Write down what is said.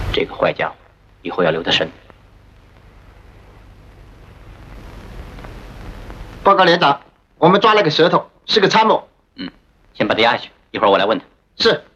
这个坏家伙，以后要留得神。 报告连长，我们抓了个舌头，是个参谋。 先把他押下去，一会儿我来问他。 是。